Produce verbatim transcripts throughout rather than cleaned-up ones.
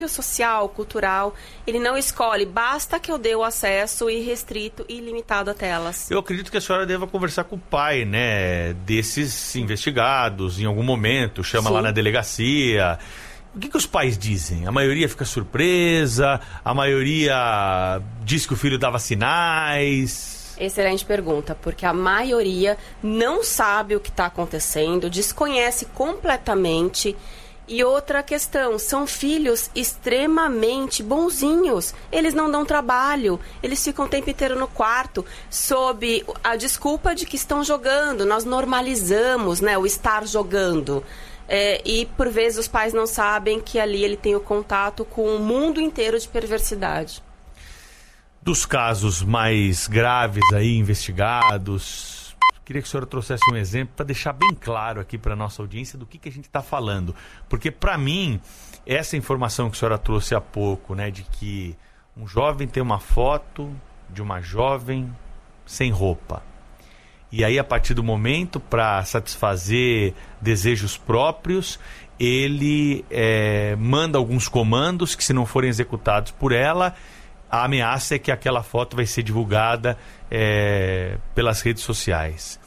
social, cultural, ele não escolhe, basta que eu dê o acesso irrestrito e ilimitado a telas. Eu acredito que a senhora deva conversar com o pai, né, desses investigados, em algum momento, chama Sim. lá na delegacia. O que, que os pais dizem? A maioria fica surpresa, a maioria diz que o filho dava sinais... Excelente pergunta, porque a maioria não sabe o que está acontecendo, desconhece completamente. E outra questão, são filhos extremamente bonzinhos, eles não dão trabalho, eles ficam o tempo inteiro no quarto, sob a desculpa de que estão jogando, nós normalizamos, né, o estar jogando. É, e por vezes os pais não sabem que ali ele tem o contato com o mundo inteiro de perversidade. Dos casos mais graves aí, investigados... Queria que a senhora trouxesse um exemplo para deixar bem claro aqui para a nossa audiência do que, que a gente está falando. Porque, para mim, essa informação que a senhora trouxe há pouco, né, de que um jovem tem uma foto de uma jovem sem roupa. E aí, a partir do momento, para satisfazer desejos próprios, ele é, manda alguns comandos que, se não forem executados por ela, a ameaça é que aquela foto vai ser divulgada é, pelas redes sociais.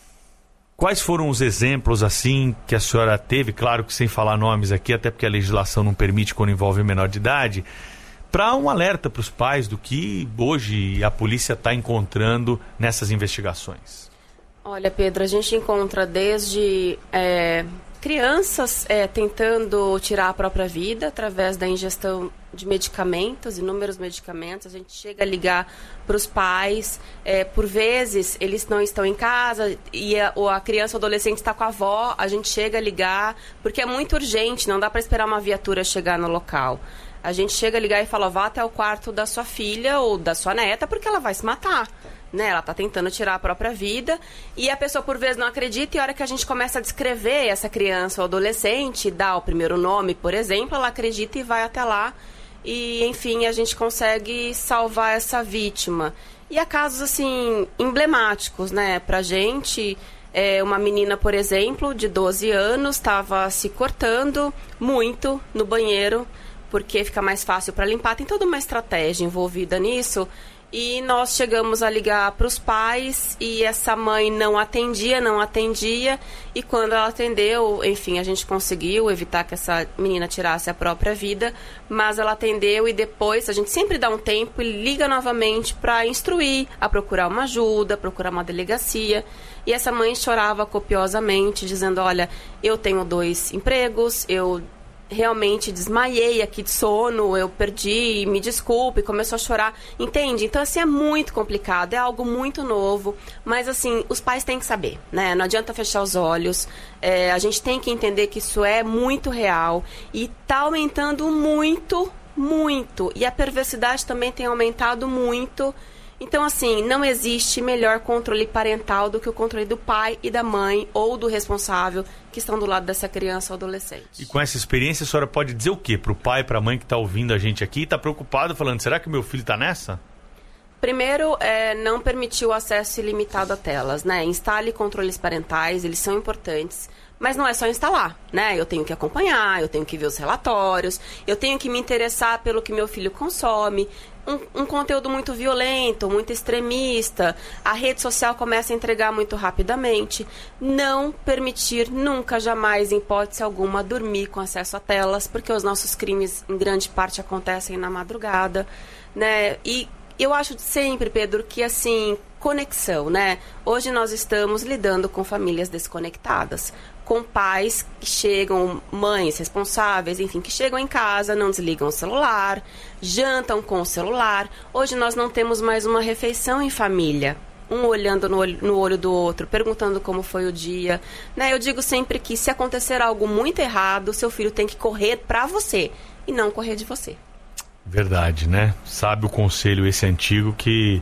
Quais foram os exemplos, assim, que a senhora teve, claro que sem falar nomes aqui, até porque a legislação não permite quando envolve menor de idade, para um alerta para os pais do que hoje a polícia está encontrando nessas investigações? Olha, Pedro, a gente encontra desde é, crianças é, tentando tirar a própria vida através da ingestão de medicamentos, inúmeros medicamentos. A gente chega a ligar para os pais, é, por vezes eles não estão em casa e a, ou a criança ou adolescente está com a avó, a gente chega a ligar, porque é muito urgente, não dá para esperar uma viatura chegar no local. A gente chega a ligar e fala, vá até o quarto da sua filha ou da sua neta, porque ela vai se matar. Né? Ela está tentando tirar a própria vida e a pessoa por vezes não acredita, e a hora que a gente começa a descrever essa criança ou adolescente, dá o primeiro nome, por exemplo, ela acredita e vai até lá e, enfim, a gente consegue salvar essa vítima. E há casos, assim, emblemáticos, né, pra gente. É, uma menina, por exemplo, de doze anos, estava se cortando muito no banheiro, porque fica mais fácil para limpar. Tem toda uma estratégia envolvida nisso. E nós chegamos a ligar para os pais e essa mãe não atendia, não atendia. E quando ela atendeu, enfim, a gente conseguiu evitar que essa menina tirasse a própria vida. Mas ela atendeu e depois a gente sempre dá um tempo e liga novamente para instruir, a procurar uma ajuda, procurar uma delegacia. E essa mãe chorava copiosamente, dizendo, olha, eu tenho dois empregos, eu... realmente desmaiei aqui de sono, eu perdi, me desculpe, começou a chorar, entende? Então, assim, é muito complicado, é algo muito novo, mas, assim, os pais têm que saber, né? Não adianta fechar os olhos, é, a gente tem que entender que isso é muito real e tá aumentando muito, muito, e a perversidade também tem aumentado muito. Então, assim, não existe melhor controle parental do que o controle do pai e da mãe ou do responsável que estão do lado dessa criança ou adolescente. E com essa experiência, a senhora pode dizer o quê para o pai, para a mãe que está ouvindo a gente aqui e está preocupado, falando, será que meu filho está nessa? Primeiro, é, não permitir o acesso ilimitado a telas, né? Instale controles parentais, eles são importantes. Mas não é só instalar, né? Eu tenho que acompanhar, eu tenho que ver os relatórios, eu tenho que me interessar pelo que meu filho consome. Um, um conteúdo muito violento, muito extremista, a rede social começa a entregar muito rapidamente. Não permitir nunca, jamais, em hipótese alguma, dormir com acesso a telas, porque os nossos crimes, em grande parte, acontecem na madrugada, né? E eu acho sempre, Pedro, que, assim, conexão, né? Hoje nós estamos lidando com famílias desconectadas, com pais que chegam, mães responsáveis, enfim, que chegam em casa, não desligam o celular, jantam com o celular. Hoje nós não temos mais uma refeição em família, um olhando no olho, no olho do outro, perguntando como foi o dia, né? Eu digo sempre que se acontecer algo muito errado, seu filho tem que correr para você e não correr de você. Verdade, né? Sabe o conselho esse antigo que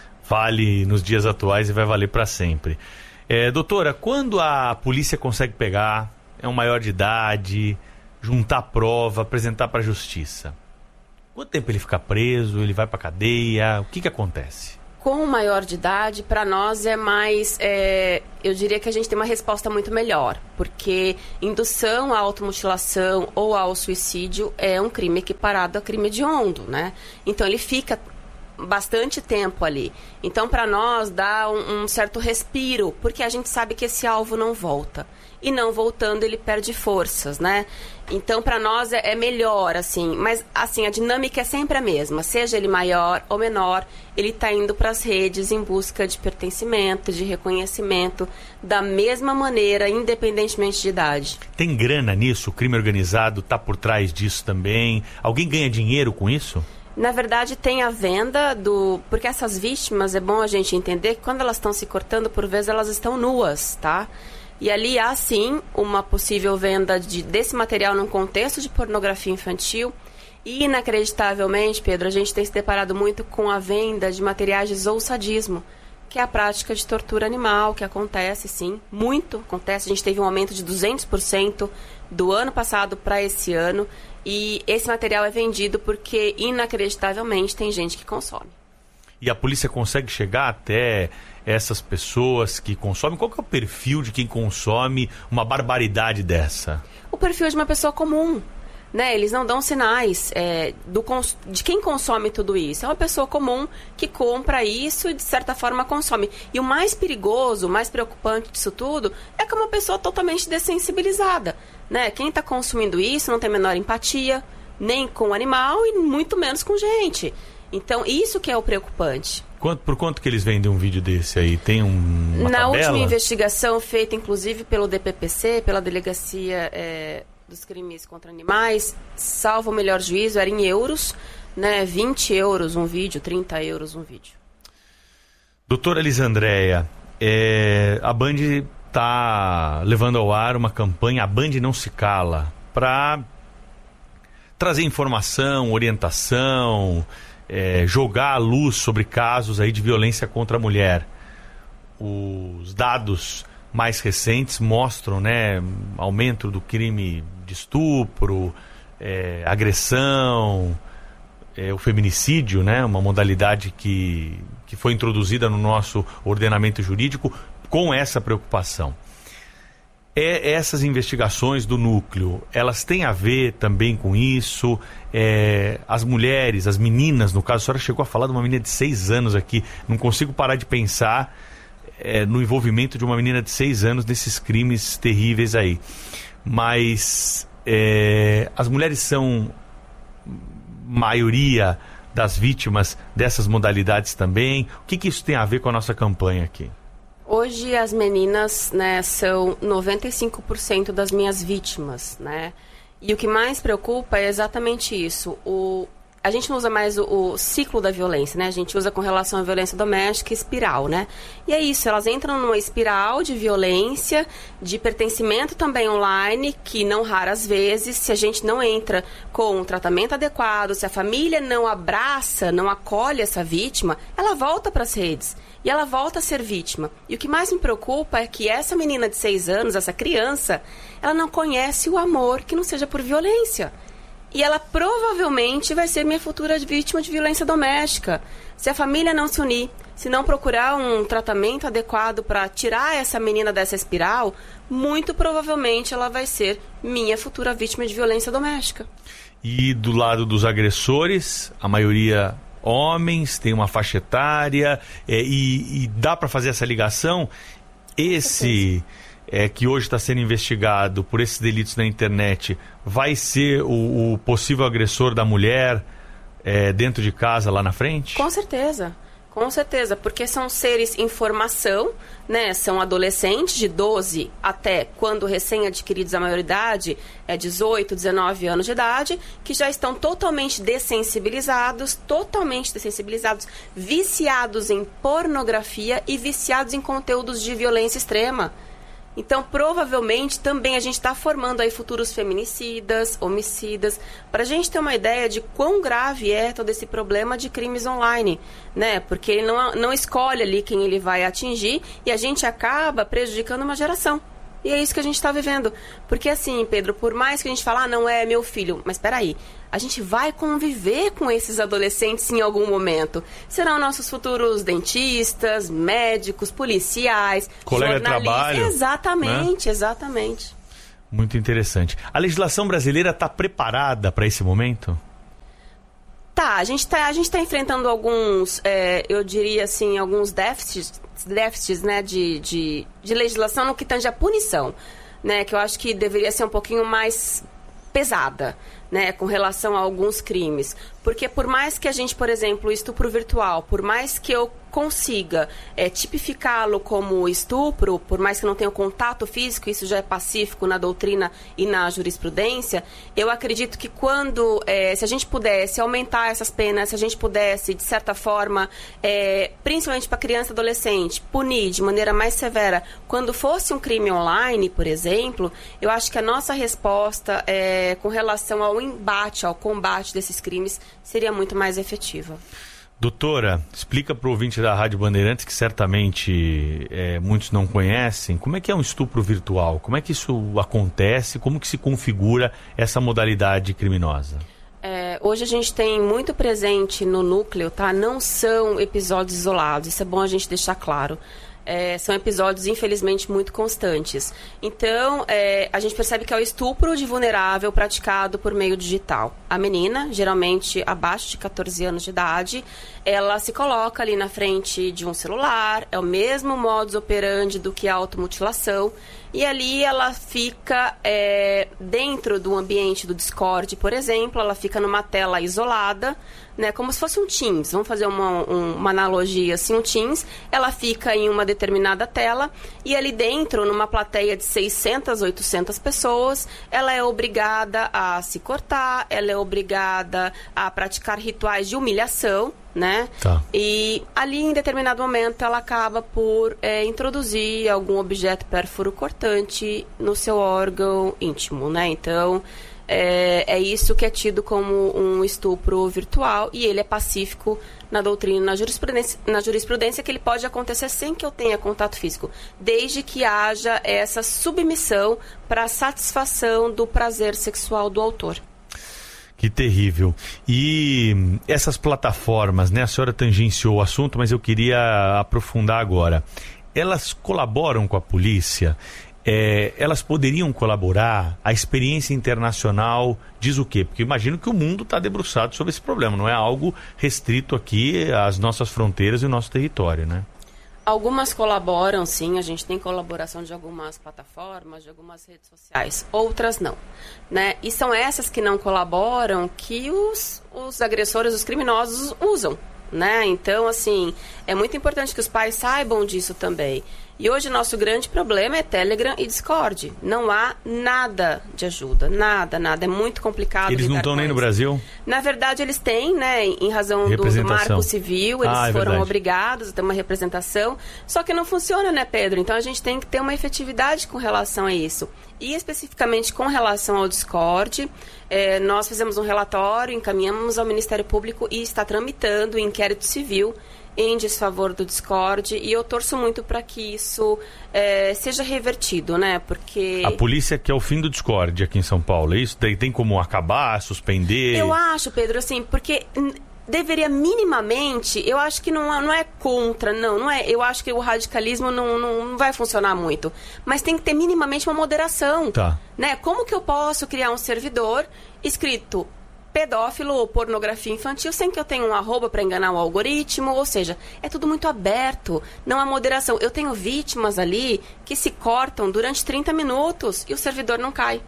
vale nos dias atuais e vai valer para sempre. É, doutora, quando a polícia consegue pegar, é um maior de idade, juntar prova, apresentar para a justiça, quanto tempo ele fica preso, ele vai para cadeia, o que que acontece? com o maior de idade, para nós é mais, é, eu diria que a gente tem uma resposta muito melhor, porque indução à automutilação ou ao suicídio é um crime equiparado a crime hediondo, né? Então ele fica bastante tempo ali. Então para nós dá um, um certo respiro, porque a gente sabe que esse alvo não volta. E não voltando, ele perde forças, né? Então, para nós é, é melhor, assim. Mas, assim, a dinâmica é sempre a mesma. Seja ele maior ou menor, ele está indo para as redes em busca de pertencimento, de reconhecimento, da mesma maneira, independentemente de idade. Tem grana nisso? O crime organizado está por trás disso também? Alguém ganha dinheiro com isso? Na verdade, tem a venda do... Porque essas vítimas, é bom a gente entender que quando elas estão se cortando, por vezes elas estão nuas, tá? E ali há, sim, uma possível venda de, desse material num contexto de pornografia infantil. E, inacreditavelmente, Pedro, a gente tem se deparado muito com a venda de materiais de zoosadismo, que é a prática de tortura animal, que acontece, sim, muito acontece. A gente teve um aumento de duzentos por cento do ano passado para esse ano. E esse material é vendido porque, inacreditavelmente, tem gente que consome. E a polícia consegue chegar até essas pessoas que consomem? Qual que é o perfil de quem consome uma barbaridade dessa? O perfil é de uma pessoa comum, né? Eles não dão sinais é, do, de quem consome tudo isso. É uma pessoa comum que compra isso e, de certa forma, consome. E o mais perigoso, o mais preocupante disso tudo é que é uma pessoa totalmente dessensibilizada, né? Quem está consumindo isso não tem a menor empatia, nem com o animal e muito menos com gente. Então, isso que é o preocupante. Quanto, por quanto que eles vendem um vídeo desse aí? Tem um, uma Na tabela? última investigação feita, inclusive, pelo D P P C, pela Delegacia é, dos Crimes contra Animais, salvo o melhor juízo, era em euros, né? vinte euros um vídeo, trinta euros um vídeo. Doutora Elisandréia, é, a Band está levando ao ar uma campanha, a Band Não Se Cala, para trazer informação, orientação... É, jogar a luz sobre casos aí de violência contra a mulher. Os dados mais recentes mostram, né, aumento do crime de estupro, é, agressão, é, o feminicídio, né, uma modalidade que, que foi introduzida no nosso ordenamento jurídico com essa preocupação. É, essas investigações do núcleo, elas têm a ver também com isso? É, as mulheres, as meninas, no caso, a senhora chegou a falar de uma menina de seis anos aqui, não consigo parar de pensar é, no envolvimento de uma menina de seis anos nesses crimes terríveis aí. Mas é, as mulheres são maioria das vítimas dessas modalidades também? O que, que isso tem a ver com a nossa campanha aqui? Hoje as meninas, né, são noventa e cinco por cento das minhas vítimas, né? E o que mais preocupa é exatamente isso. O, a gente não usa mais o, o ciclo da violência, né? A gente usa com relação à violência doméstica espiral, né? E é isso, elas entram numa espiral de violência, de pertencimento também online, que não raras vezes, se a gente não entra com um tratamento adequado, se a família não abraça, não acolhe essa vítima, ela volta para as redes. E ela volta a ser vítima. E o que mais me preocupa é que essa menina de seis anos, essa criança, ela não conhece o amor que não seja por violência. E ela provavelmente vai ser minha futura vítima de violência doméstica. Se a família não se unir, se não procurar um tratamento adequado para tirar essa menina dessa espiral, muito provavelmente ela vai ser minha futura vítima de violência doméstica. E do lado dos agressores, a maioria... homens, tem uma faixa etária, é, e, e dá para fazer essa ligação? Esse é, que hoje está sendo investigado por esses delitos na internet vai ser o, o possível agressor da mulher é, dentro de casa lá na frente? Com certeza. Com certeza, porque são seres em formação, né? São adolescentes de doze até, quando recém-adquiridos a maioridade, é dezoito, dezenove anos de idade, que já estão totalmente dessensibilizados, totalmente dessensibilizados, viciados em pornografia e viciados em conteúdos de violência extrema. Então, provavelmente, também a gente está formando aí futuros feminicidas, homicidas, para a gente ter uma ideia de quão grave é todo esse problema de crimes online, né? Porque ele não, não escolhe ali quem ele vai atingir e a gente acaba prejudicando uma geração. E é isso que a gente está vivendo. Porque assim, Pedro, por mais que a gente fale, ah, não é meu filho, mas peraí, a gente vai conviver com esses adolescentes em algum momento. Serão nossos futuros dentistas, médicos, policiais, colega de trabalho. Exatamente, né? exatamente. Muito interessante. A legislação brasileira está preparada para esse momento? Tá, a gente está a gente tá enfrentando alguns, é, eu diria assim, alguns déficits, déficits né, de, de, de legislação no que tange a punição, né, que eu acho que deveria ser um pouquinho mais pesada, né, com relação a alguns crimes. Porque por mais que a gente, por exemplo, o estupro virtual, por mais que eu consiga é, tipificá-lo como estupro, por mais que não tenha contato físico, isso já é pacífico na doutrina e na jurisprudência, eu acredito que quando, é, se a gente pudesse aumentar essas penas, se a gente pudesse, de certa forma, é, principalmente para criança e adolescente, punir de maneira mais severa, quando fosse um crime online, por exemplo, eu acho que a nossa resposta é, com relação ao embate, ao combate desses crimes, seria muito mais efetiva. Doutora, explica para o ouvinte da Rádio Bandeirantes, que certamente é, muitos não conhecem, como é que é um estupro virtual? Como é que isso acontece? Como que se configura essa modalidade criminosa? É, hoje a gente tem muito presente no núcleo, tá? Não são episódios isolados, isso é bom a gente deixar claro. É, são episódios, infelizmente, muito constantes. Então, é, a gente percebe que é o estupro de vulnerável praticado por meio digital. A menina, geralmente abaixo de catorze anos de idade, ela se coloca ali na frente de um celular, é o mesmo modus operandi do que a automutilação, e ali ela fica é, dentro do ambiente do Discord, por exemplo, ela fica numa tela isolada, né, como se fosse um Teams. Vamos fazer uma, um, uma analogia assim, um Teams. Ela fica em uma determinada tela e ali dentro, numa plateia de seiscentas, oitocentas pessoas, ela é obrigada a se cortar, ela é obrigada a praticar rituais de humilhação, né? Tá. E ali, em determinado momento, ela acaba por é, introduzir algum objeto pérfuro cortante no seu órgão íntimo, né? Então, é, é isso que é tido como um estupro virtual e ele é pacífico na doutrina, na jurisprudência, na jurisprudência que ele pode acontecer sem que eu tenha contato físico, desde que haja essa submissão para a satisfação do prazer sexual do autor. Que terrível. E essas plataformas, né? A senhora tangenciou o assunto, mas eu queria aprofundar agora. Elas colaboram com a polícia? É, elas poderiam colaborar? A experiência internacional diz o quê? Porque imagino que o mundo está debruçado sobre esse problema. Não é algo restrito aqui às nossas fronteiras e o nosso território, né? Algumas colaboram, sim, a gente tem colaboração de algumas plataformas, de algumas redes sociais, outras não, né? E são essas que não colaboram que os, os agressores, os criminosos usam, né? Então, assim, é muito importante que os pais saibam disso também. E hoje o nosso grande problema é Telegram e Discord. Não há nada de ajuda, nada, nada. É muito complicado. Eles não estão nem no Brasil? Na verdade, eles têm, né, em razão do, do Marco Civil, eles ah, é foram verdade. obrigados a ter uma representação. Só que não funciona, né, Pedro? Então a gente tem que ter uma efetividade com relação a isso. E especificamente com relação ao Discord, eh, nós fizemos um relatório, encaminhamos ao Ministério Público e está tramitando o inquérito civil em desfavor do Discord, e eu torço muito para que isso é, seja revertido, né? Porque a polícia quer o fim do Discord aqui em São Paulo, é isso? Tem, tem como acabar, suspender? Eu acho, Pedro, assim, porque deveria minimamente, eu acho que não, não é contra, não, não é, eu acho que o radicalismo não, não, não vai funcionar muito, mas tem que ter minimamente uma moderação, tá, né? Como que eu posso criar um servidor escrito pedófilo ou pornografia infantil sem que eu tenha um arroba para enganar o algoritmo? Ou seja, é tudo muito aberto, não há moderação. Eu tenho vítimas ali que se cortam durante trinta minutos e o servidor não cai.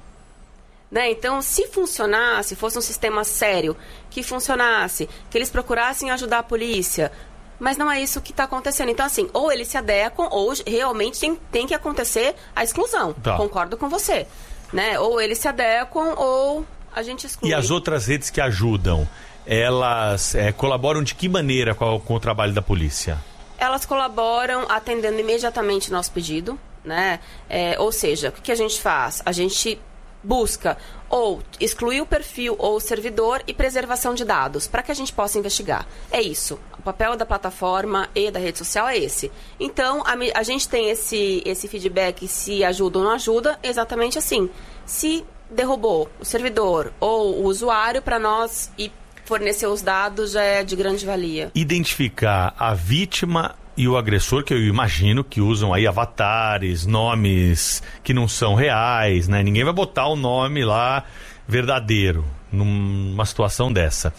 Né? Então, se funcionasse, fosse um sistema sério, que funcionasse, que eles procurassem ajudar a polícia, mas não é isso que está acontecendo. Então, assim, ou eles se adequam, ou realmente tem, tem que acontecer a exclusão. Tá. Concordo com você. Né? Ou eles se adequam, ou a gente exclui. E as outras redes que ajudam, elas é, colaboram de que maneira com, a, com o trabalho da polícia? Elas colaboram atendendo imediatamente nosso pedido, né? É, ou seja, o que a gente faz? A gente busca ou excluir o perfil ou o servidor e preservação de dados, para que a gente possa investigar. É isso. O papel da plataforma e da rede social é esse. Então, a, a gente tem esse, esse feedback se ajuda ou não ajuda, exatamente assim. Se derrubou o servidor ou o usuário, para nós e fornecer os dados já é de grande valia. Identificar a vítima e o agressor, que eu imagino que usam aí avatares, nomes que não são reais, né? Ninguém vai botar o nome lá verdadeiro numa situação dessa.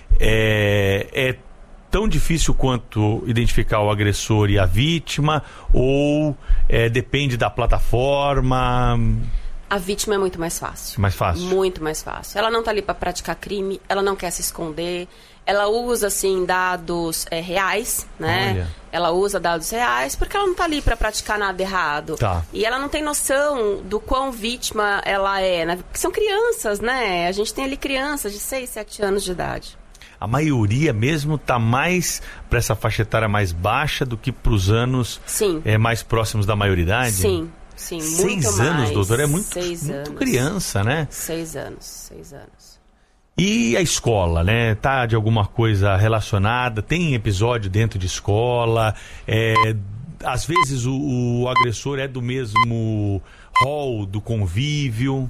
É, é tão difícil quanto identificar o agressor e a vítima, ou é, depende da plataforma? A vítima é muito mais fácil. Mais fácil? Muito mais fácil. Ela não está ali para praticar crime, ela não quer se esconder, ela usa, assim, dados é, reais, né? Olha. Ela usa dados reais porque ela não está ali para praticar nada errado. Tá. E ela não tem noção do quão vítima ela é, né? Porque são crianças, né? A gente tem ali crianças de seis, sete anos de idade. A maioria mesmo está mais para essa faixa etária mais baixa do que para os anos Sim. É, mais próximos da maioridade? Sim. Sim, muito seis mais. anos, doutor, é muito, seis muito anos. criança, né? Seis anos, seis anos. E a escola, né? Tá de alguma coisa relacionada? Tem episódio dentro de escola? É, às vezes o, o agressor é do mesmo hall do convívio?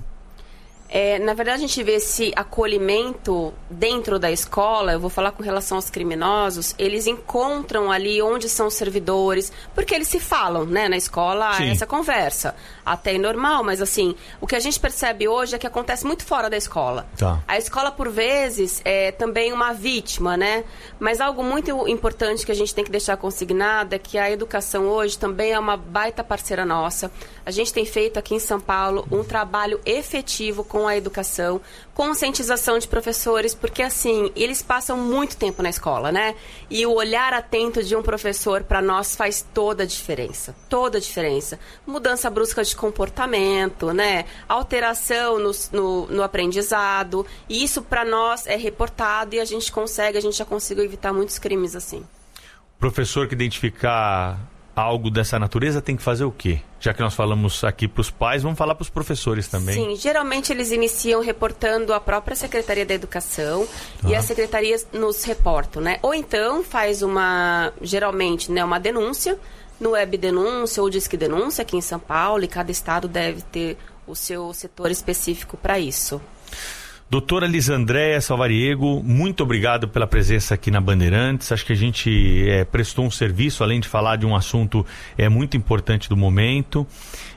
É, na verdade, a gente vê esse acolhimento dentro da escola. Eu vou falar com relação aos criminosos. Eles encontram ali onde são os servidores, porque eles se falam, né? Na escola, Sim. essa conversa. Até é normal, mas assim, o que a gente percebe hoje é que acontece muito fora da escola. Tá. A escola, por vezes, é também uma vítima, né? Mas algo muito importante que a gente tem que deixar consignado é que a educação hoje também é uma baita parceira nossa. A gente tem feito aqui em São Paulo um trabalho efetivo com a educação, conscientização de professores, porque assim, eles passam muito tempo na escola, né? E o olhar atento de um professor para nós faz toda a diferença, toda a diferença. Mudança brusca de comportamento, né? Alteração no, no, no aprendizado, e isso para nós é reportado e a gente consegue, a gente já conseguiu evitar muitos crimes assim. Professor que identificar algo dessa natureza tem que fazer o quê? Já que nós falamos aqui para os pais, vamos falar para os professores também. Sim, geralmente eles iniciam reportando a própria Secretaria da Educação Ah. e as secretarias nos reportam, né? Ou então faz uma, geralmente, né, uma denúncia no Web Denúncia ou Disque Denúncia aqui em São Paulo, e cada estado deve ter o seu setor específico para isso. Doutora Lisandréia Salvariego, muito obrigado pela presença aqui na Bandeirantes. Acho que a gente é, prestou um serviço, além de falar de um assunto é, muito importante do momento.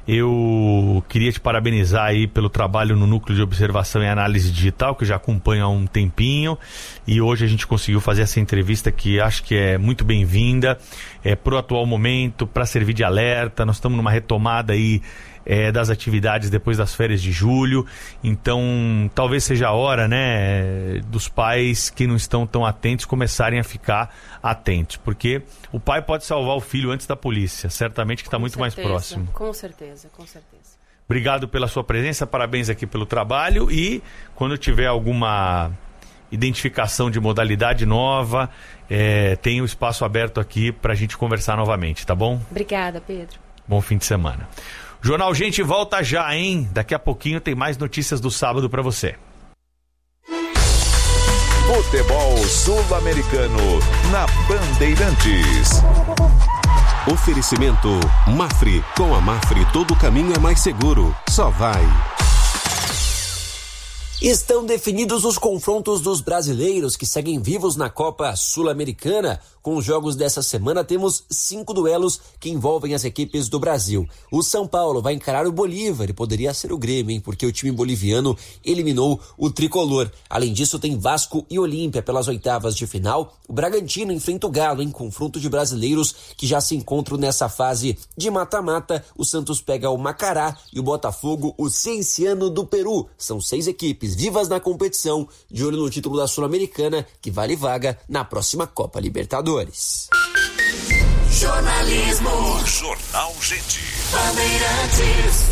Eu queria te parabenizar aí pelo trabalho no Núcleo de Observação e Análise Digital, que eu já acompanho há um tempinho, e hoje a gente conseguiu fazer essa entrevista que acho que é muito bem-vinda, é, para o atual momento, para servir de alerta. Nós estamos numa retomada aí É, das atividades depois das férias de julho, então talvez seja a hora, né, dos pais que não estão tão atentos começarem a ficar atentos, porque o pai pode salvar o filho antes da polícia, certamente que está muito mais próximo. Com certeza, com certeza. Obrigado pela sua presença, parabéns aqui pelo trabalho, e quando tiver alguma identificação de modalidade nova, é, tem o espaço aberto aqui para a gente conversar novamente, tá bom? Obrigada, Pedro. Bom fim de semana. Jornal Gente volta já, hein? Daqui a pouquinho tem mais notícias do sábado para você. Futebol Sul-Americano na Bandeirantes. Oferecimento Mafre. Com a Mafre todo caminho é mais seguro. Só vai. Estão definidos os confrontos dos brasileiros que seguem vivos na Copa Sul-Americana. Com os jogos dessa semana, temos cinco duelos que envolvem as equipes do Brasil. O São Paulo vai encarar o Bolívar, e poderia ser o Grêmio, hein? Porque o time boliviano eliminou o tricolor. Além disso, tem Vasco e Olímpia pelas oitavas de final. O Bragantino enfrenta o Galo em confronto de brasileiros que já se encontram nessa fase de mata-mata. O Santos pega o Macará e o Botafogo o Cienciano do Peru. São seis equipes vivas na competição, de olho no título da Sul-Americana, que vale vaga na próxima Copa Libertadores. Jornalismo. Jornal Gente. Bandeirantes.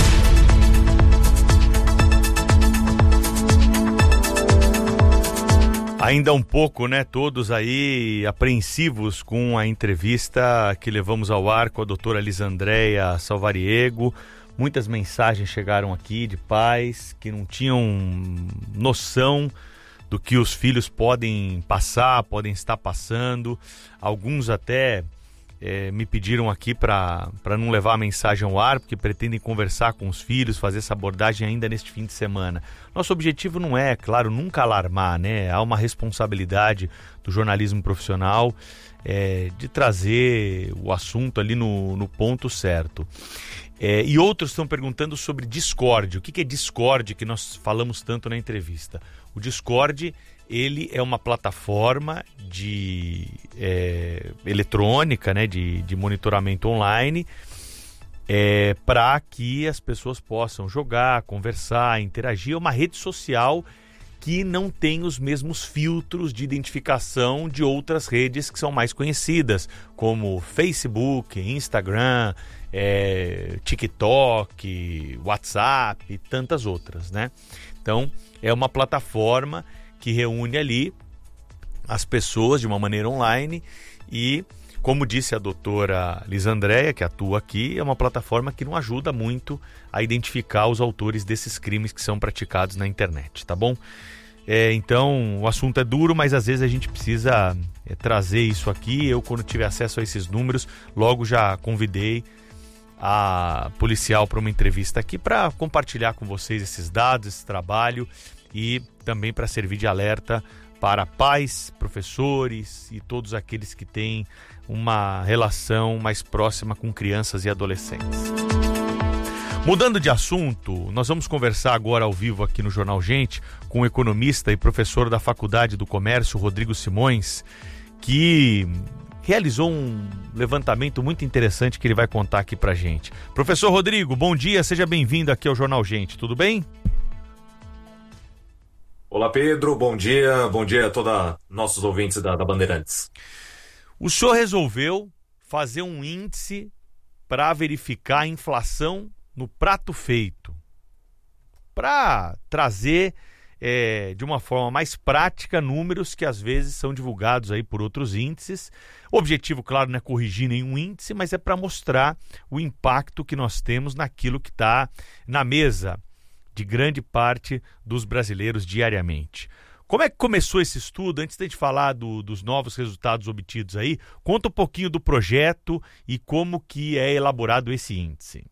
Ainda um pouco, né, todos aí apreensivos com a entrevista que levamos ao ar com a doutora Lisandréia Salvariego. Muitas mensagens chegaram aqui de pais que não tinham noção do que os filhos podem passar, podem estar passando. Alguns até é, me pediram aqui para para não levar a mensagem ao ar, porque pretendem conversar com os filhos, fazer essa abordagem ainda neste fim de semana. Nosso objetivo não é, claro, nunca alarmar, né? Há uma responsabilidade do jornalismo profissional é, de trazer o assunto ali no, no ponto certo. É, e outros estão perguntando sobre Discord. O que, que é Discord, que nós falamos tanto na entrevista? O Discord, ele é uma plataforma de é, eletrônica, né, de, de monitoramento online, é, para que as pessoas possam jogar, conversar, interagir. É uma rede social que não tem os mesmos filtros de identificação de outras redes que são mais conhecidas, como Facebook, Instagram, é, TikTok, WhatsApp e tantas outras, né? Então, é uma plataforma que reúne ali as pessoas de uma maneira online e, como disse a doutora Lisandréia, que atua aqui, é uma plataforma que não ajuda muito a identificar os autores desses crimes que são praticados na internet, tá bom? É, então, o assunto é duro, mas às vezes a gente precisa é, trazer isso aqui. Eu, quando tive acesso a esses números, logo já convidei a policial para uma entrevista aqui para compartilhar com vocês esses dados, esse trabalho e também para servir de alerta para pais, professores e todos aqueles que têm uma relação mais próxima com crianças e adolescentes. Mudando de assunto, nós vamos conversar agora ao vivo aqui no Jornal Gente com o economista e professor da Faculdade do Comércio, Rodrigo Simões, que realizou um levantamento muito interessante que ele vai contar aqui pra gente. Professor Rodrigo, bom dia, seja bem-vindo aqui ao Jornal Gente, tudo bem? Olá, Pedro, bom dia, bom dia a todos nossos ouvintes da, da Bandeirantes. O senhor resolveu fazer um índice para verificar a inflação no prato feito, para trazer é, de uma forma mais prática números que às vezes são divulgados aí por outros índices. O objetivo, claro, não é corrigir nenhum índice, mas é para mostrar o impacto que nós temos naquilo que está na mesa de grande parte dos brasileiros diariamente. Como é que começou esse estudo? Antes de a gente falar do, dos novos resultados obtidos aí, conta um pouquinho do projeto e como que é elaborado esse índice.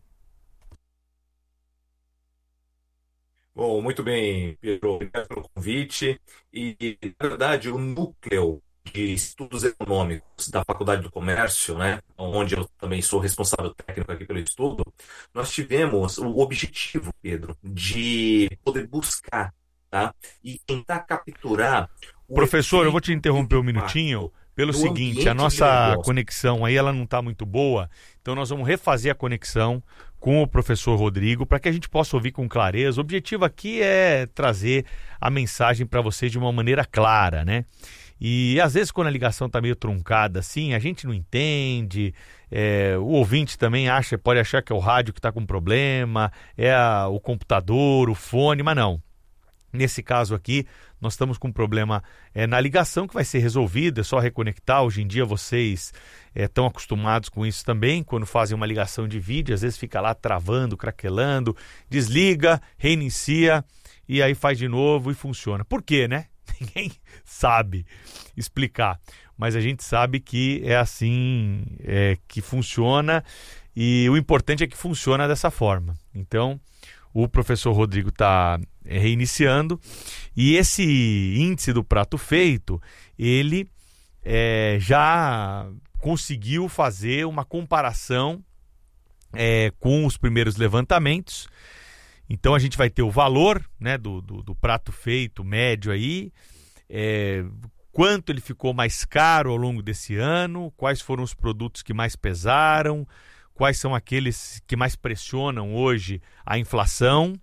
Bom, muito bem, Pedro, obrigado pelo convite. E, na verdade, o núcleo de estudos econômicos da Faculdade do Comércio, né, onde eu também sou responsável técnico aqui pelo estudo, nós tivemos o objetivo, Pedro, de poder buscar, tá, e tentar capturar... Professor, eu vou te interromper um minutinho. Pelo seguinte, a nossa conexão aí ela não está muito boa, então nós vamos refazer a conexão com o professor Rodrigo para que a gente possa ouvir com clareza. O objetivo aqui é trazer a mensagem para vocês de uma maneira clara, né? E às vezes quando a ligação está meio truncada assim, a gente não entende, é, o ouvinte também acha, pode achar que é o rádio que está com problema, é a, o computador, o fone, mas não. Nesse caso aqui, nós estamos com um problema é, na ligação que vai ser resolvido, é só reconectar. Hoje em dia vocês estão é, acostumados com isso também, quando fazem uma ligação de vídeo, às vezes fica lá travando, craquelando, desliga, reinicia e aí faz de novo e funciona. Por quê, né? Ninguém sabe explicar, mas a gente sabe que é assim é, que funciona e o importante é que funciona dessa forma. Então, o professor Rodrigo está reiniciando e esse índice do prato feito, ele é, já conseguiu fazer uma comparação é, com os primeiros levantamentos. Então a gente vai ter o valor, né, do, do, do prato feito médio aí, é, quanto ele ficou mais caro ao longo desse ano, quais foram os produtos que mais pesaram, quais são aqueles que mais pressionam hoje a inflação,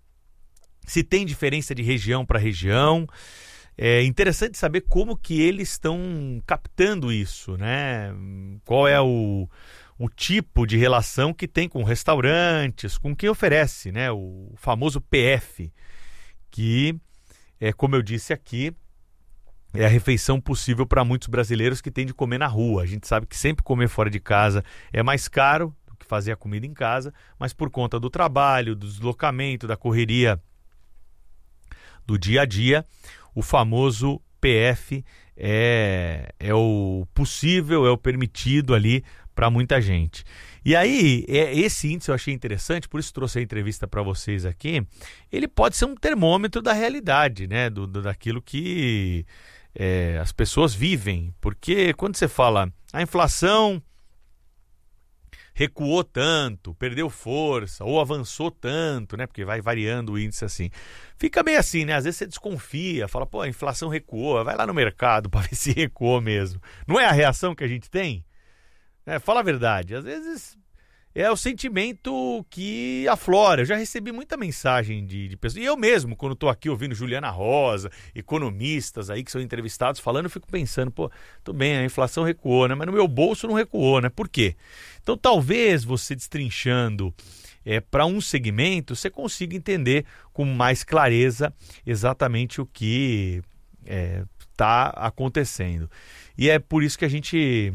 se tem diferença de região para região. É interessante saber como que eles estão captando isso, né? Qual é o, o tipo de relação que tem com restaurantes, com quem oferece, né? O famoso P F, que, é, como eu disse aqui, é a refeição possível para muitos brasileiros que têm de comer na rua. A gente sabe que sempre comer fora de casa é mais caro do que fazer a comida em casa, mas por conta do trabalho, do deslocamento, da correria do dia a dia, o famoso P F é, é o possível, é o permitido ali para muita gente. E aí, é, esse índice eu achei interessante, por isso trouxe a entrevista para vocês aqui. Ele pode ser um termômetro da realidade, né? Do, do, daquilo que é, as pessoas vivem. Porque quando você fala a inflação recuou tanto, perdeu força, ou avançou tanto, né? Porque vai variando o índice assim. Fica meio assim, né? Às vezes você desconfia, fala, pô, a inflação recuou, vai lá no mercado para ver se recuou mesmo. Não é a reação que a gente tem? É, fala a verdade, às vezes é o sentimento que aflora. Eu já recebi muita mensagem de, de pessoas, e eu mesmo, quando estou aqui ouvindo Juliana Rosa, economistas aí que são entrevistados falando, eu fico pensando, pô, tudo bem, a inflação recuou, né? Mas no meu bolso não recuou, né? Por quê? Então talvez você destrinchando é, para um segmento, você consiga entender com mais clareza exatamente o que está é, acontecendo. E é por isso que a gente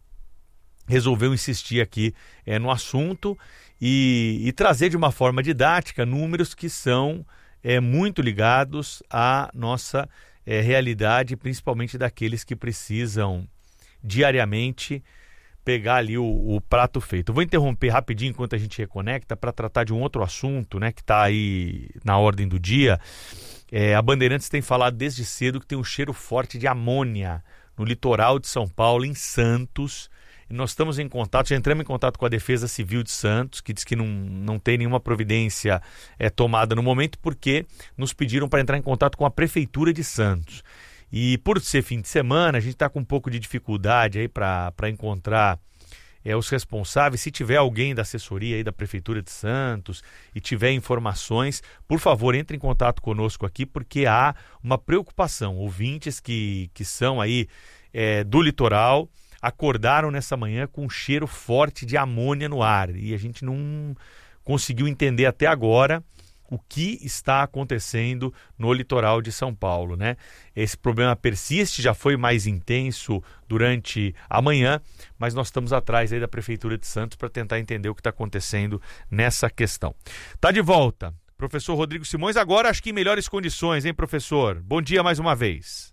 resolveu insistir aqui é, no assunto e, e trazer de uma forma didática números que são é, muito ligados à nossa é, realidade, principalmente daqueles que precisam diariamente pegar ali o, o prato feito. Eu vou interromper rapidinho enquanto a gente reconecta para tratar de um outro assunto, né, que está aí na ordem do dia. É, a Bandeirantes tem falado desde cedo que tem um cheiro forte de amônia no litoral de São Paulo, em Santos. Nós estamos em contato, já entramos em contato com a Defesa Civil de Santos, que diz que não, não tem nenhuma providência é, tomada no momento, porque nos pediram para entrar em contato com a Prefeitura de Santos. E por ser fim de semana, a gente está com um pouco de dificuldade aí para encontrar é, os responsáveis. Se tiver alguém da assessoria aí da Prefeitura de Santos e tiver informações, por favor, entre em contato conosco aqui, porque há uma preocupação. Ouvintes que, que são aí é, do litoral acordaram nessa manhã com um cheiro forte de amônia no ar e a gente não conseguiu entender até agora o que está acontecendo no litoral de São Paulo, né? Esse problema persiste, já foi mais intenso durante a manhã, mas nós estamos atrás aí da Prefeitura de Santos para tentar entender o que está acontecendo nessa questão. Tá de volta, professor Rodrigo Simões, agora acho que em melhores condições, hein, professor? Bom dia mais uma vez.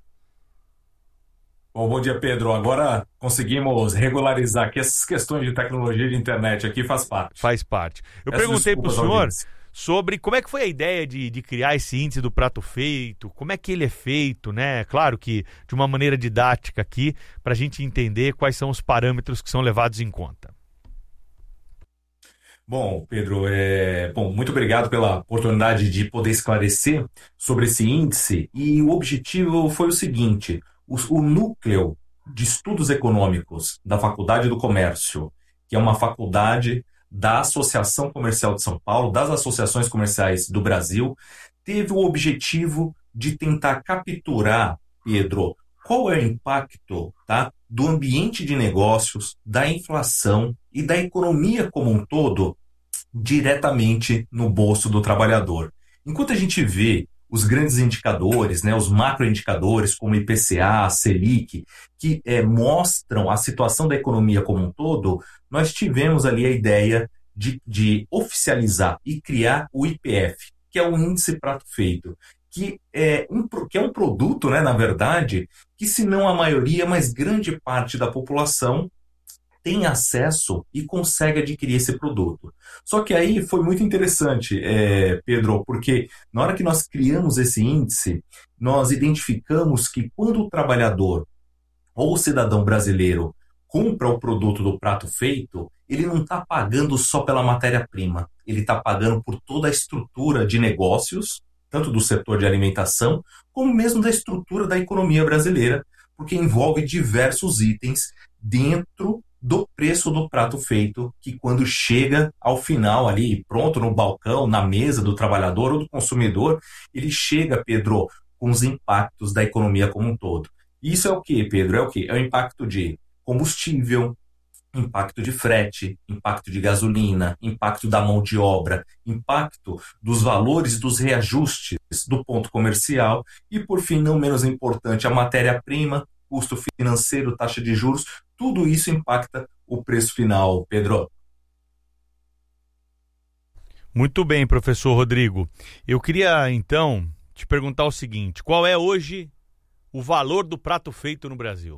Bom, bom dia, Pedro. Agora conseguimos regularizar que essas questões de tecnologia de internet aqui faz parte. Faz parte. Eu Essas perguntei para o senhor sobre como é que foi a ideia de, de criar esse índice do prato feito, como é que ele é feito, né? Claro que de uma maneira didática aqui, para a gente entender quais são os parâmetros que são levados em conta. Bom, Pedro, é... Bom, muito obrigado pela oportunidade de poder esclarecer sobre esse índice. E o objetivo foi o seguinte: o, o núcleo de estudos econômicos da Faculdade do Comércio, que é uma faculdade da Associação Comercial de São Paulo, das associações comerciais do Brasil, teve o objetivo de tentar capturar, Pedro, qual é o impacto, tá, do ambiente de negócios, da inflação e da economia como um todo diretamente no bolso do trabalhador. Enquanto a gente vê os grandes indicadores, né, os macroindicadores como I P C A, Selic, que é, mostram a situação da economia como um todo, nós tivemos ali a ideia de, de oficializar e criar o I P F, que é o Índice Prato Feito, que é um, que é um produto, né, na verdade, que se não a maioria, mas grande parte da população tem acesso e consegue adquirir esse produto. Só que aí foi muito interessante, é, Pedro, porque na hora que nós criamos esse índice, nós identificamos que quando o trabalhador ou o cidadão brasileiro compra o produto do prato feito, ele não está pagando só pela matéria-prima, ele está pagando por toda a estrutura de negócios, tanto do setor de alimentação, como mesmo da estrutura da economia brasileira, porque envolve diversos itens dentro do preço do prato feito, que quando chega ao final ali, pronto no balcão, na mesa do trabalhador ou do consumidor, ele chega, Pedro, com os impactos da economia como um todo. Isso é o que, Pedro? É o que? É o impacto de combustível, impacto de frete, impacto de gasolina, impacto da mão de obra, impacto dos valores dos reajustes do ponto comercial e, por fim, não menos importante, a matéria-prima, custo financeiro, taxa de juros, tudo isso impacta o preço final, Pedro. Muito bem, professor Rodrigo. Eu queria, então, te perguntar o seguinte: qual é hoje o valor do prato feito no Brasil?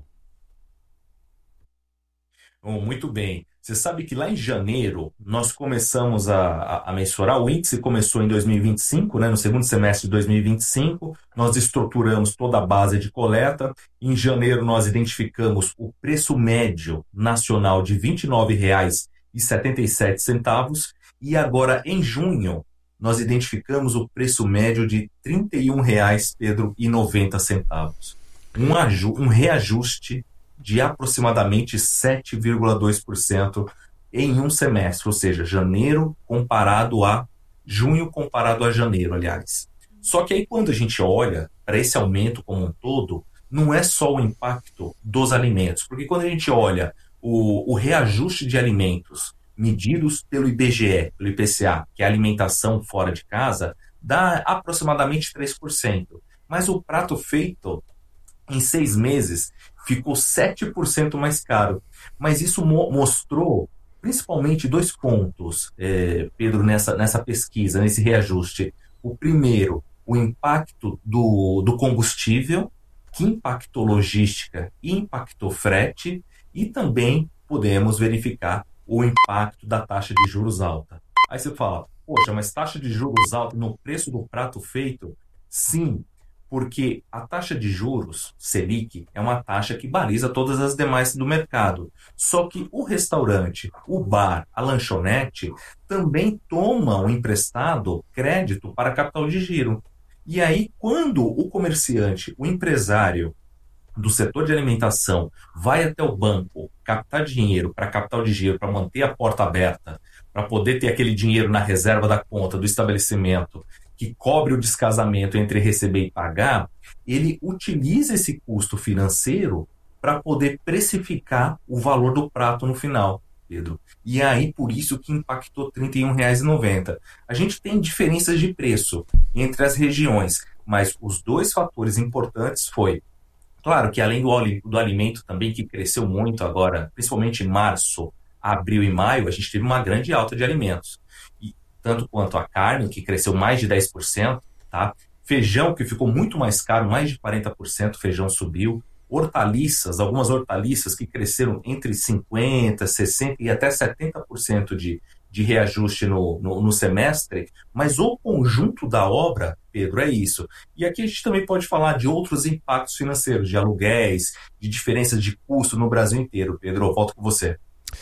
Oh, muito bem. Você sabe que lá em janeiro nós começamos a, a, a mensurar, o índice começou em dois mil e vinte e cinco, né, no segundo semestre de dois mil e vinte e cinco, nós estruturamos toda a base de coleta. Em janeiro nós identificamos o preço médio nacional de vinte e nove reais e setenta e sete centavos e agora em junho nós identificamos o preço médio de trinta e um reais, Pedro, e noventa centavos. Um, aju- um reajuste de aproximadamente sete vírgula dois por cento em um semestre, ou seja, janeiro comparado a junho comparado a janeiro, aliás. Só que aí quando a gente olha para esse aumento como um todo, não é só o impacto dos alimentos, porque quando a gente olha o, o reajuste de alimentos medidos pelo I B G E, pelo I P C A, que é a alimentação fora de casa, dá aproximadamente três por cento. Mas o prato feito, em seis meses, ficou sete por cento mais caro. Mas isso mo- mostrou principalmente dois pontos, é, Pedro, nessa, nessa pesquisa, nesse reajuste. O primeiro, o impacto do, do combustível, que impactou logística e impactou frete, e também podemos verificar o impacto da taxa de juros alta. Aí você fala, poxa, mas taxa de juros alta no preço do prato feito? Sim, porque a taxa de juros, Selic, é uma taxa que baliza todas as demais do mercado. Só que o restaurante, o bar, a lanchonete, também tomam emprestado crédito para capital de giro. E aí, quando o comerciante, o empresário do setor de alimentação vai até o banco captar dinheiro para capital de giro, para manter a porta aberta, para poder ter aquele dinheiro na reserva da conta do estabelecimento, que cobre o descasamento entre receber e pagar, ele utiliza esse custo financeiro para poder precificar o valor do prato no final, Pedro. E aí, por isso que impactou trinta e um reais e noventa centavos. A gente tem diferenças de preço entre as regiões, mas os dois fatores importantes foi, claro que além do, do alimento também, que cresceu muito agora, principalmente em março, abril e maio, a gente teve uma grande alta de alimentos. E tanto quanto a carne, que cresceu mais de dez por cento, tá? Feijão, que ficou muito mais caro, mais de quarenta por cento, feijão subiu. Hortaliças, algumas hortaliças que cresceram entre cinquenta por cento, sessenta por cento e até setenta por cento de, de reajuste no, no, no semestre, mas o conjunto da obra, Pedro, é isso. E aqui a gente também pode falar de outros impactos financeiros, de aluguéis, de diferenças de custo no Brasil inteiro. Pedro, eu volto com você.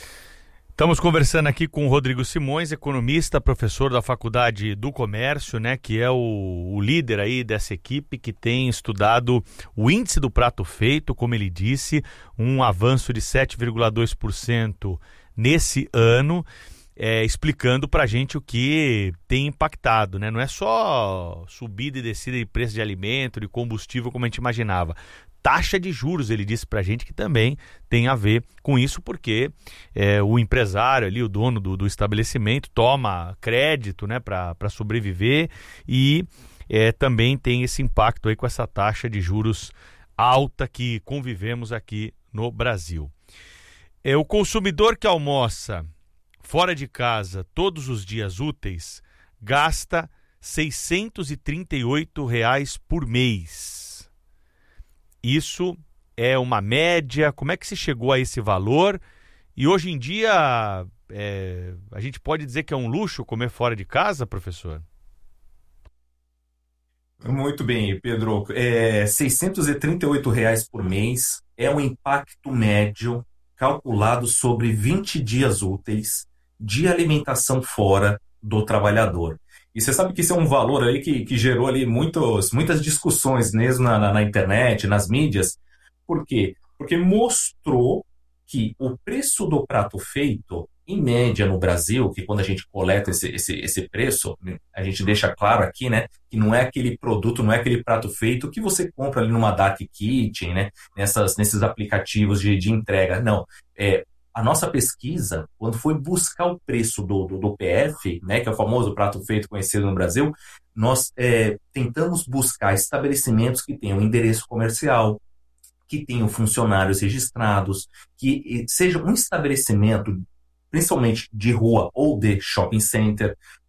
Estamos conversando aqui com o Rodrigo Simões, economista, professor da Faculdade do Comércio, né, que é o, o líder aí dessa equipe que tem estudado o índice do prato feito, como ele disse, um avanço de sete vírgula dois por cento nesse ano, é, explicando para a gente o que tem impactado, né? Não é só subida e descida de preço de alimento, de combustível, como a gente imaginava. Taxa de juros, ele disse pra gente que também tem a ver com isso, porque é, o empresário ali, o dono do, do estabelecimento, toma crédito, né, para sobreviver e é, também tem esse impacto aí com essa taxa de juros alta que convivemos aqui no Brasil. É, o consumidor que almoça fora de casa todos os dias úteis gasta seiscentos e trinta e oito reais por mês. Isso é uma média? Como é que se chegou a esse valor? E hoje em dia, é, a gente pode dizer que é um luxo comer fora de casa, professor? Muito bem, Pedro. É, seiscentos e trinta e oito reais por mês é um impacto médio calculado sobre vinte dias úteis de alimentação fora do trabalhador. E você sabe que isso é um valor aí que, que gerou ali muitos, muitas discussões mesmo na, na, na internet, nas mídias. Por quê? Porque mostrou que o preço do prato feito, em média no Brasil, que quando a gente coleta esse, esse, esse preço, a gente deixa claro aqui, né, que não é aquele produto, não é aquele prato feito que você compra ali numa Dark Kitchen, né, nessas, nesses aplicativos de, de entrega. Não, é... A nossa pesquisa, quando foi buscar o preço do, do, do P F, né, que é o famoso prato feito conhecido no Brasil, nós é, tentamos buscar estabelecimentos que tenham endereço comercial, que tenham funcionários registrados, que seja um estabelecimento, principalmente de rua ou de shopping center,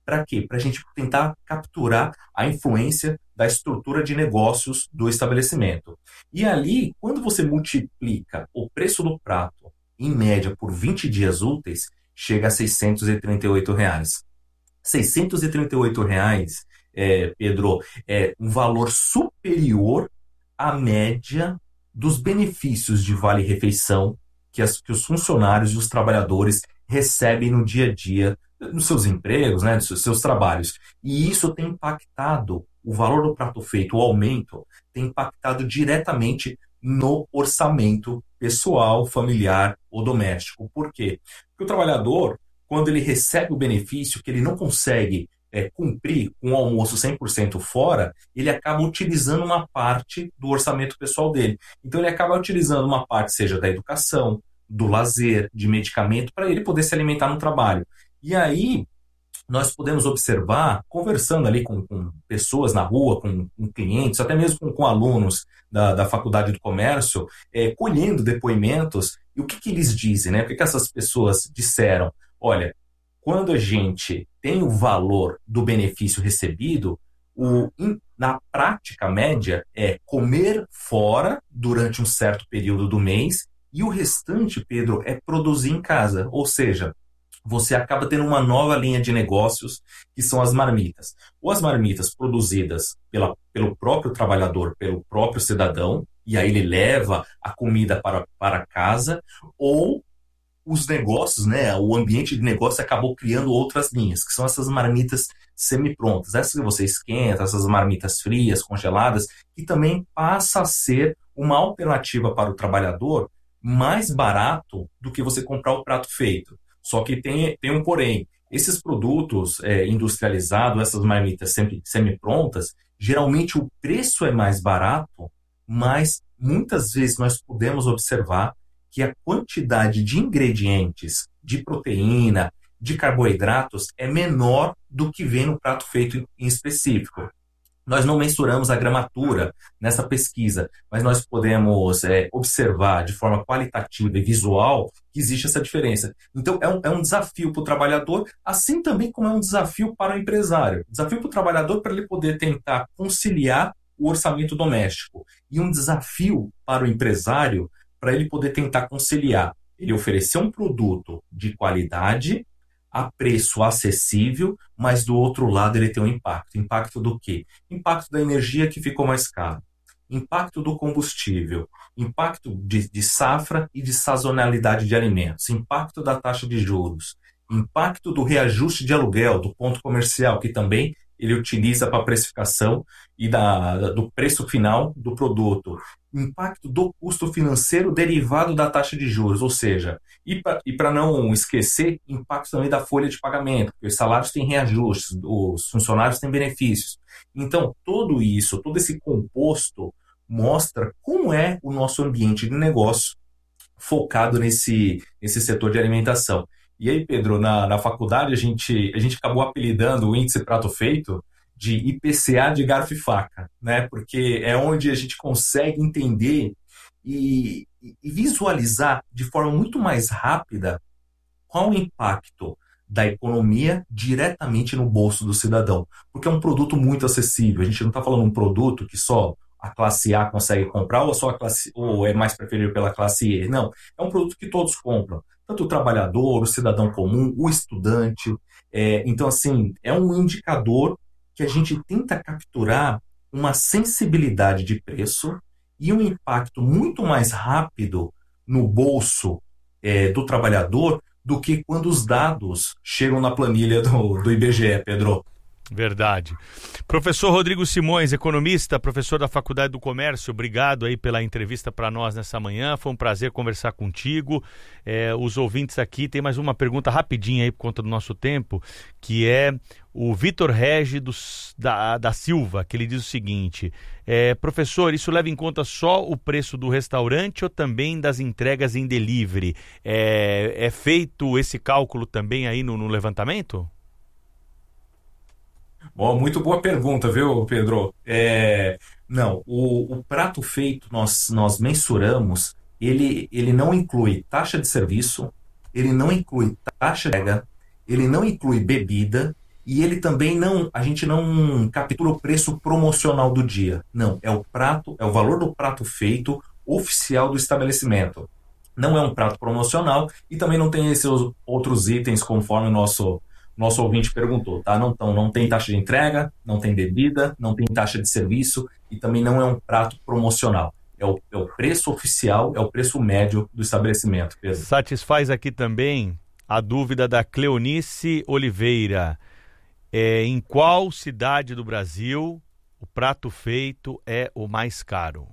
Para quê? Para a gente tentar capturar a influência da estrutura de negócios do estabelecimento. E ali, quando você multiplica o preço do prato, em média, por vinte dias úteis, chega a seiscentos e trinta e oito reais. seiscentos e trinta e oito reais, é, Pedro, é um valor superior à média dos benefícios de vale-refeição que, as, que os funcionários e os trabalhadores recebem no dia a dia, nos seus empregos, né, nos seus, seus trabalhos. E isso tem impactado, o valor do prato feito, o aumento, tem impactado diretamente no orçamento pessoal, familiar ou doméstico. Por quê? Porque o trabalhador, quando ele recebe o benefício que ele não consegue é, cumprir com o almoço cem por cento fora, ele acaba utilizando uma parte do orçamento pessoal dele. Então ele acaba utilizando uma parte, seja da educação, do lazer, de medicamento, para ele poder se alimentar no trabalho. E aí, nós podemos observar, conversando ali com, com pessoas na rua, com, com clientes, até mesmo com, com alunos da, da Faculdade do Comércio, é, colhendo depoimentos, e o que, que eles dizem, né? O que, que essas pessoas disseram? Olha, quando a gente tem o valor do benefício recebido, o, na prática média é comer fora durante um certo período do mês, e o restante, Pedro, é produzir em casa, ou seja, você acaba tendo uma nova linha de negócios, que são as marmitas. Ou as marmitas produzidas pela, pelo próprio trabalhador, pelo próprio cidadão, e aí ele leva a comida para, para casa, ou os negócios, né, o ambiente de negócio acabou criando outras linhas, que são essas marmitas semi-prontas. Essas que você esquenta, essas marmitas frias, congeladas, que também passa a ser uma alternativa para o trabalhador mais barato do que você comprar o prato feito. Só que tem, tem um porém. Esses produtos é, industrializados, essas marmitas semi-prontas, geralmente o preço é mais barato, mas muitas vezes nós podemos observar que a quantidade de ingredientes, de proteína, de carboidratos é menor do que vem no prato feito em específico. Nós não mensuramos a gramatura nessa pesquisa, mas nós podemos é, observar de forma qualitativa e visual que existe essa diferença. Então, é um, é um desafio para o trabalhador, assim também como é um desafio para o empresário. Desafio para o trabalhador para ele poder tentar conciliar o orçamento doméstico. E um desafio para o empresário para ele poder tentar conciliar. Ele oferecer um produto de qualidade, a preço acessível, mas do outro lado ele tem um impacto. Impacto do quê? Impacto da energia que ficou mais caro. Impacto do combustível. Impacto de, de safra e de sazonalidade de alimentos. Impacto da taxa de juros. Impacto do reajuste de aluguel, do ponto comercial, que também ele utiliza para a precificação e da, do preço final do produto. Impacto do custo financeiro derivado da taxa de juros, ou seja, e para não esquecer, impacto também da folha de pagamento, porque os salários têm reajustes, os funcionários têm benefícios. Então, tudo isso, todo esse composto mostra como é o nosso ambiente de negócio focado nesse, nesse setor de alimentação. E aí, Pedro, na, na faculdade a gente, a gente acabou apelidando o índice prato feito de I P C A de garfo e faca, né? Porque é onde a gente consegue entender e, e visualizar de forma muito mais rápida qual o impacto da economia diretamente no bolso do cidadão. Porque é um produto muito acessível. A gente não está falando de um produto que só a classe A consegue comprar ou, só a classe, ou é mais preferido pela classe E. Não, é um produto que todos compram. Tanto o trabalhador, o cidadão comum, o estudante. É, então, assim, é um indicador que a gente tenta capturar uma sensibilidade de preço e um impacto muito mais rápido no bolso é, do trabalhador do que quando os dados chegam na planilha do, do I B G E, Pedro. Verdade. Professor Rodrigo Simões, economista, professor da Faculdade do Comércio, obrigado aí pela entrevista para nós nessa manhã, foi um prazer conversar contigo. É, os ouvintes aqui, tem mais uma pergunta rapidinha aí por conta do nosso tempo, que é o Vitor Regi dos, da, da Silva, que ele diz o seguinte, é, professor, isso leva em conta só o preço do restaurante ou também das entregas em delivery? É, é feito esse cálculo também aí no, no levantamento? Bom, muito boa pergunta, viu, Pedro? É, não, o, o prato feito nós, nós mensuramos, ele, ele não inclui taxa de serviço, ele não inclui taxa de entrega, ele não inclui bebida E ele também não, a gente não captura o preço promocional do dia. Não, é o prato, é o valor do prato feito oficial do estabelecimento. Não é um prato promocional e também não tem esses outros itens conforme o nosso, nosso ouvinte perguntou, tá? Não, então, não tem taxa de entrega, não tem bebida, não tem taxa de serviço e também não é um prato promocional. É o, é o preço oficial, é o preço médio do estabelecimento, Pedro. Satisfaz aqui também a dúvida da Cleonice Oliveira. É, em qual cidade do Brasil o prato feito é o mais caro?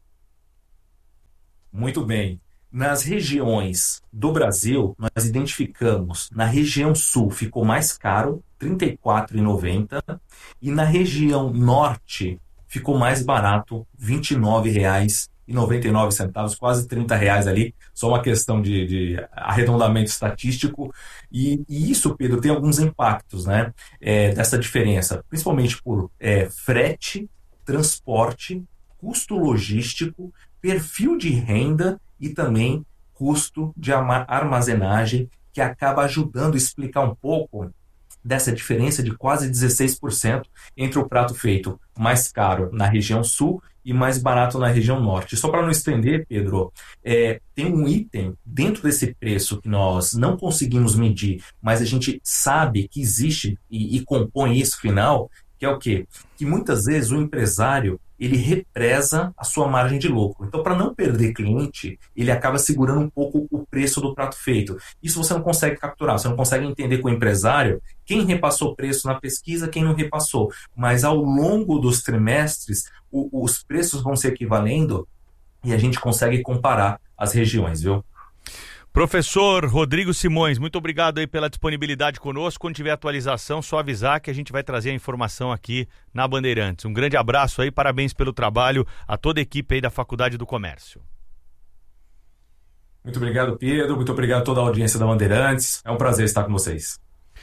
Muito bem. Nas regiões do Brasil, nós identificamos na região sul ficou mais caro, trinta e quatro reais e noventa centavos, e na região norte ficou mais barato, vinte e nove reais e noventa e nove centavos, quase trinta reais ali, só uma questão de, de arredondamento estatístico. E, e isso, Pedro, tem alguns impactos, né, é, dessa diferença, principalmente por é, frete, transporte, custo logístico, perfil de renda e também custo de armazenagem, que acaba ajudando a explicar um pouco dessa diferença de quase dezesseis por cento entre o prato feito mais caro na região sul e mais barato na região norte. Só para não estender, Pedro, é, tem um item dentro desse preço que nós não conseguimos medir, mas a gente sabe que existe e, e compõe isso final, que é o quê? Que muitas vezes o empresário ele represa a sua margem de lucro. Então, para não perder cliente, ele acaba segurando um pouco o preço do prato feito. Isso você não consegue capturar, você não consegue entender com o empresário quem repassou o preço na pesquisa, quem não repassou. Mas ao longo dos trimestres, o, os preços vão se equivalendo e a gente consegue comparar as regiões, viu? Professor Rodrigo Simões, muito obrigado aí pela disponibilidade conosco. Quando tiver atualização, só avisar que a gente vai trazer a informação aqui na Bandeirantes. Um grande abraço aí, parabéns pelo trabalho a toda a equipe aí da Faculdade do Comércio. Muito obrigado, Pedro. Muito obrigado a toda a audiência da Bandeirantes. É um prazer estar com vocês.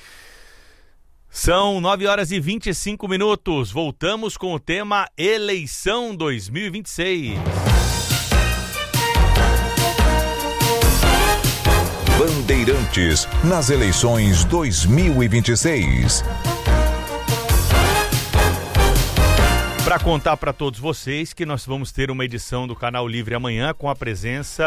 São nove horas e vinte e cinco minutos. Voltamos com o tema Eleição dois mil e vinte e seis. Bandeirantes nas eleições dois mil e vinte e seis. Para contar para todos vocês que nós vamos ter uma edição do Canal Livre amanhã com a presença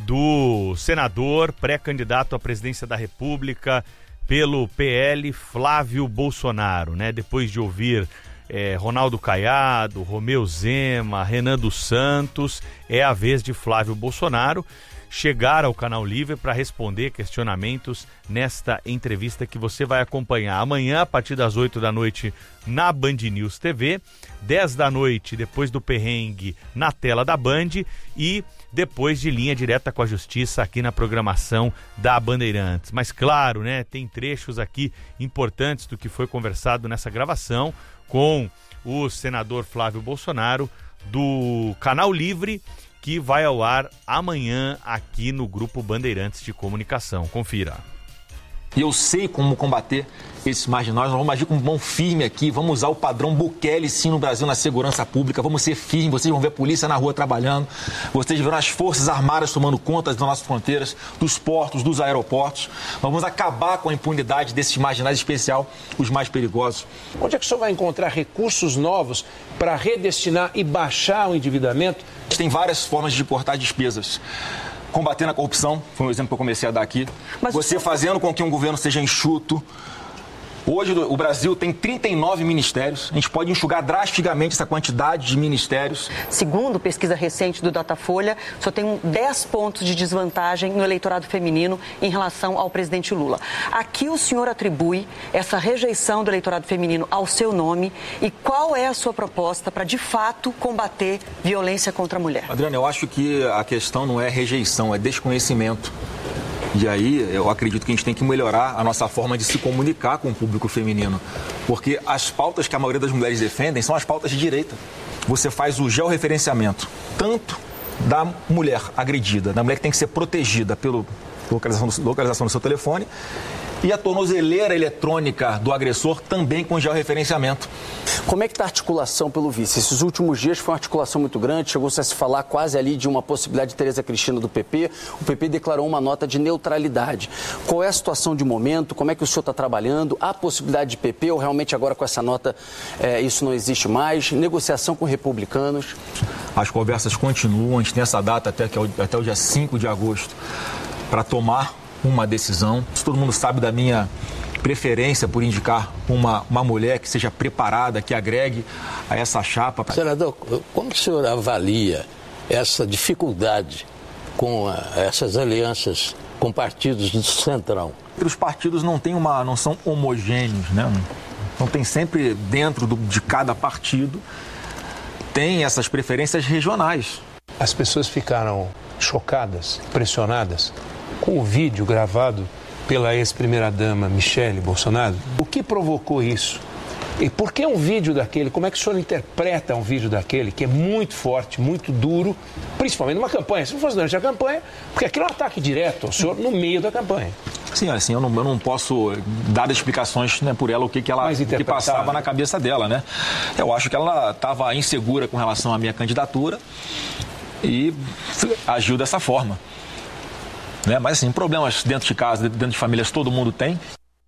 do senador pré-candidato à presidência da República pelo P L, Flávio Bolsonaro, né? Depois de ouvir é, Ronaldo Caiado, Romeu Zema, Renan dos Santos, é a vez de Flávio Bolsonaro chegar ao Canal Livre para responder questionamentos nesta entrevista que você vai acompanhar amanhã a partir das oito da noite na Band News T V, dez da noite depois do perrengue na tela da Band e depois de Linha Direta com a Justiça aqui na programação da Bandeirantes. Mas claro, né, tem trechos aqui importantes do que foi conversado nessa gravação com o senador Flávio Bolsonaro do Canal Livre, que vai ao ar amanhã aqui no Grupo Bandeirantes de Comunicação. Confira. E eu sei como combater esses marginais, nós vamos agir com mão firme aqui, vamos usar o padrão Bukele sim no Brasil na segurança pública, vamos ser firmes, vocês vão ver a polícia na rua trabalhando, vocês verão as forças armadas tomando conta das nossas fronteiras, dos portos, dos aeroportos, vamos acabar com a impunidade desses marginais, em especial os mais perigosos. Onde é que o senhor vai encontrar recursos novos para redestinar e baixar o endividamento? Tem várias formas de cortar despesas. Combatendo a corrupção, foi um exemplo que eu comecei a dar aqui. Mas você fazendo com que um governo seja enxuto. Hoje o Brasil tem trinta e nove ministérios. A gente pode enxugar drasticamente essa quantidade de ministérios. Segundo pesquisa recente do Datafolha, só tem dez pontos de desvantagem no eleitorado feminino em relação ao presidente Lula. Aqui o senhor atribui essa rejeição do eleitorado feminino ao seu nome e qual é a sua proposta para, de fato, combater violência contra a mulher? Adriana, eu acho que a questão não é rejeição, é desconhecimento. E aí eu acredito que a gente tem que melhorar a nossa forma de se comunicar com o público feminino. Porque as pautas que a maioria das mulheres defendem são as pautas de direita. Você faz o georreferenciamento tanto da mulher agredida, da mulher que tem que ser protegida pelo localização do, localização do seu telefone, e a tornozeleira eletrônica do agressor também com georreferenciamento. Como é que está a articulação pelo vice? Esses últimos dias foi uma articulação muito grande, chegou-se a se falar quase ali de uma possibilidade de Tereza Cristina do P P. O P P declarou uma nota de neutralidade. Qual é a situação de momento? Como é que o senhor está trabalhando? Há possibilidade de P P ou realmente agora com essa nota é, isso não existe mais? Negociação com republicanos? As conversas continuam, a gente tem essa data até, que é o, até o dia cinco de agosto para tomar uma decisão. Todo mundo sabe da minha preferência por indicar uma, uma mulher que seja preparada, que agregue a essa chapa. Senador, como o senhor avalia essa dificuldade com a, essas alianças com partidos do Centrão? Os partidos não, tem uma, não são homogêneos, né? Então tem sempre dentro do, de cada partido tem essas preferências regionais. As pessoas ficaram chocadas, pressionadas com o vídeo gravado pela ex-primeira-dama Michele Bolsonaro. O que provocou isso? E por que um vídeo daquele? Como é que o senhor interpreta um vídeo daquele que é muito forte, muito duro, principalmente numa campanha? Se não fosse durante a campanha, porque aquilo é um ataque direto ao senhor no meio da campanha. Sim, assim, eu não, eu não posso dar explicações, né, por ela, o que, que ela o que passava na cabeça dela, né? Eu acho que ela estava insegura com relação à minha candidatura e agiu dessa forma. Né? Mas assim, problemas dentro de casa, dentro de famílias, todo mundo tem.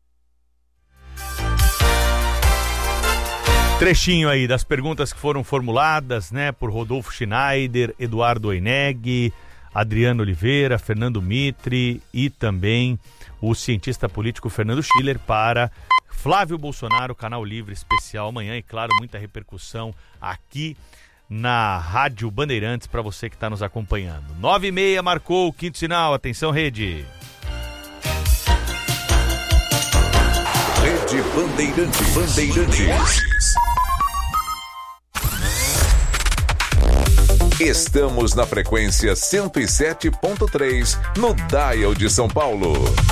Trechinho aí das perguntas que foram formuladas, né, por Rodolfo Schneider, Eduardo Oineg, Adriano Oliveira, Fernando Mitre e também o cientista político Fernando Schiller para Flávio Bolsonaro, Canal Livre especial amanhã e, claro, muita repercussão aqui na Rádio Bandeirantes para você que está nos acompanhando. Nove e meia marcou o quinto sinal. Atenção, rede. Rede Bandeirantes. Bandeirantes. Estamos na frequência cento e sete ponto três no Dial de São Paulo.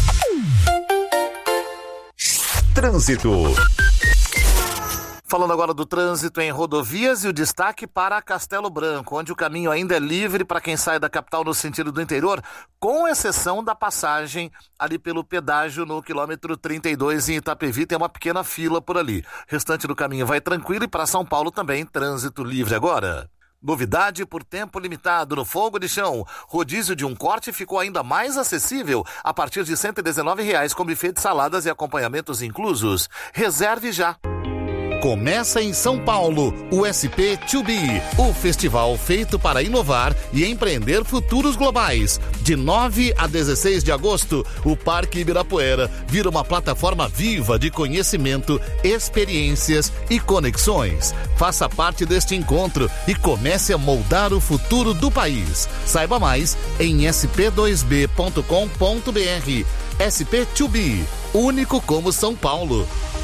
Trânsito. Falando agora do trânsito em rodovias e o destaque para Castelo Branco, onde o caminho ainda é livre para quem sai da capital no sentido do interior, com exceção da passagem ali pelo pedágio no quilômetro trinta e dois em Itapevi, tem uma pequena fila por ali. O restante do caminho vai tranquilo e para São Paulo também trânsito livre agora. Novidade por tempo limitado no Fogo de Chão. Rodízio de um corte ficou ainda mais acessível a partir de cento e dezenove reais com buffet de saladas e acompanhamentos inclusos. Reserve já. Começa em São Paulo, o S P dois B, o festival feito para inovar e empreender futuros globais. De nove a dezesseis de agosto, o Parque Ibirapuera vira uma plataforma viva de conhecimento, experiências e conexões. Faça parte deste encontro e comece a moldar o futuro do país. Saiba mais em s p dois b ponto com ponto b r. S P dois B, único como São Paulo.